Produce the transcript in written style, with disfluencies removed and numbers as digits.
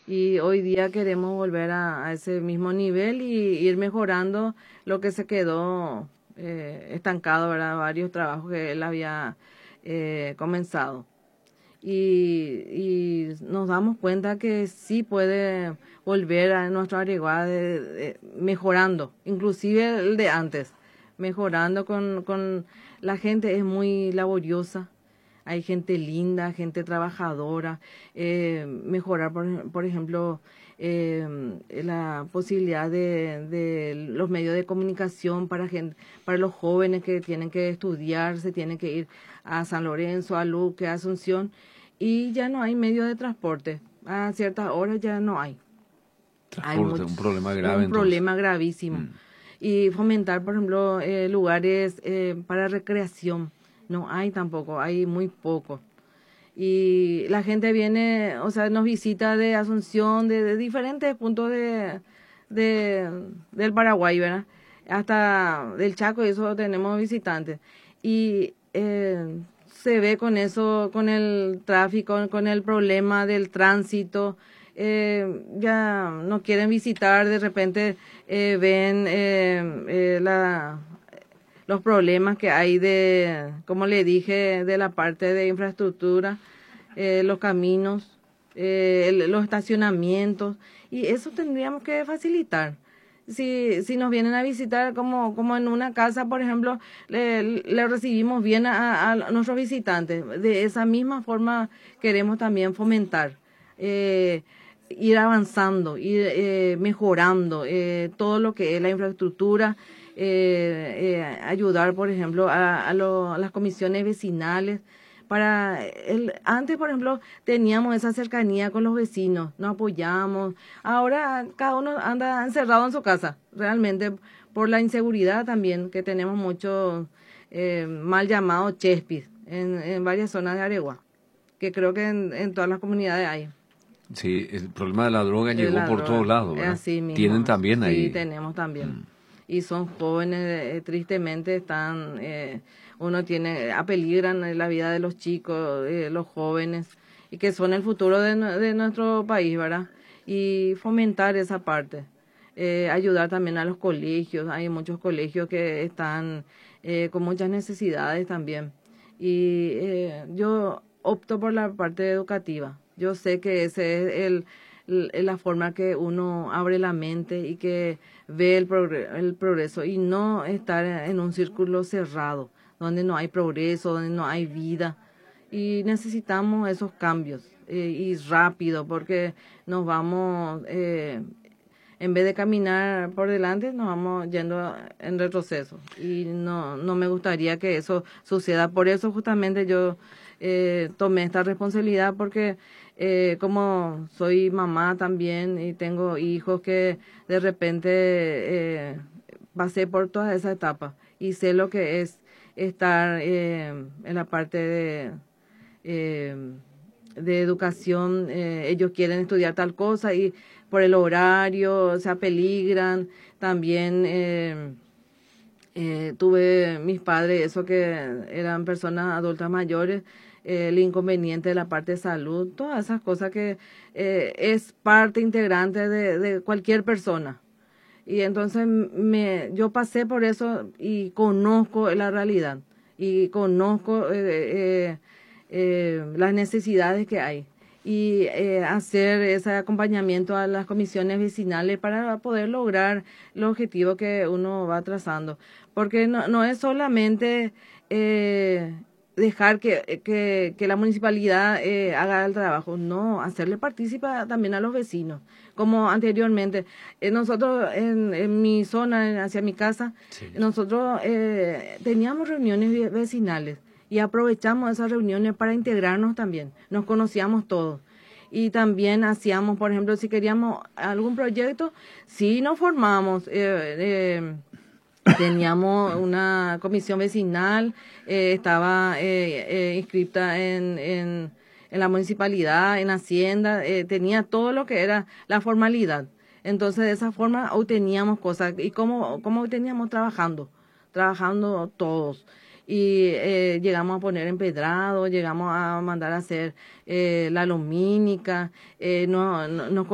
Y hoy día queremos volver a ese mismo nivel y ir mejorando lo que se quedó estancado, ¿verdad? Varios trabajos que él había comenzado. Y nos damos cuenta que sí puede volver a nuestro Areguá mejorando, inclusive el de antes, mejorando con la gente es muy laboriosa, hay gente linda, gente trabajadora, mejorar por ejemplo la posibilidad de los medios de comunicación para los jóvenes que tienen que estudiar, se tienen que ir a San Lorenzo, a Luque, a Asunción, y ya no hay medio de transporte. A ciertas horas ya no hay. Hay Transporte, un problema grave un entonces. problema gravísimo. Mm. Y fomentar, por ejemplo, lugares para recreación. No hay tampoco, hay muy poco. Y la gente viene, o sea, nos visita de Asunción, de diferentes puntos del Paraguay, ¿verdad? Hasta del Chaco, y eso tenemos visitantes. Y se ve con eso, con el tráfico, con el problema del tránsito. Ya no quieren visitar, de repente ven los problemas que hay como le dije, de la parte de infraestructura, los caminos, los estacionamientos, y eso tendríamos que facilitar. Si nos vienen a visitar como en una casa, por ejemplo, le recibimos bien a nuestros visitantes. De esa misma forma queremos también fomentar, ir avanzando, ir mejorando todo lo que es la infraestructura, ayudar, por ejemplo, a las comisiones vecinales. Antes, por ejemplo, teníamos esa cercanía con los vecinos, nos apoyamos. Ahora cada uno anda encerrado en su casa, realmente por la inseguridad también, que tenemos muchos mal llamados chespis en varias zonas de Areguá, que creo que en todas las comunidades hay. Sí, el problema de la droga De llegó la por todos droga, lados, es ¿verdad? así Tienen mismo. también Sí, ahí. tenemos también. Mm. Y son jóvenes, tristemente están, uno tiene, apeligran la vida de los chicos, los jóvenes, y que son el futuro de nuestro país, ¿verdad? Y fomentar esa parte. Ayudar también a los colegios, hay muchos colegios que están con muchas necesidades también. Y yo opto por la parte educativa. Yo sé que ese es la forma que uno abre la mente y que ve el progreso y no estar en un círculo cerrado, donde no hay progreso, donde no hay vida. Y necesitamos esos cambios y rápido, porque nos vamos, en vez de caminar por delante, nos vamos yendo en retroceso. Y no me gustaría que eso suceda. Por eso justamente yo tomé esta responsabilidad, porque como soy mamá también y tengo hijos que de repente pasé por toda esa etapa y sé lo que es estar en la parte eh, de educación. Ellos quieren estudiar tal cosa y por el horario se apeligran. También tuve mis padres, eso que eran personas adultas mayores, el inconveniente de la parte de salud, todas esas cosas que es parte integrante de cualquier persona. Y entonces yo pasé por eso y conozco la realidad y conozco las necesidades que hay. Y hacer ese acompañamiento a las comisiones vecinales para poder lograr los objetivos que uno va trazando. Porque no es solamente dejar que la municipalidad haga el trabajo, no, hacerle partícipe también a los vecinos, como anteriormente. Nosotros en mi zona, hacia mi casa, Sí. nosotros teníamos reuniones vecinales y aprovechamos esas reuniones para integrarnos también. Nos conocíamos todos. Y también hacíamos, por ejemplo, si queríamos algún proyecto, sí nos formamos. Teníamos una comisión vecinal, estaba inscripta en la municipalidad, en Hacienda, tenía todo lo que era la formalidad. Entonces, de esa forma obteníamos cosas. ¿Y cómo obteníamos? Trabajando todos. Y llegamos a poner empedrado, llegamos a mandar a hacer la lumínica, nos